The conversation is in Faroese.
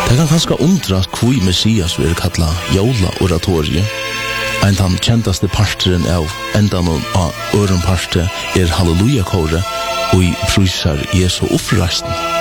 Det kan kanskje undras hvor Messias vil kalla jola-oratorie. En den kjentaste parteren av endan av øren parte halleluja-kåre og i prysar Jesu oppreisten.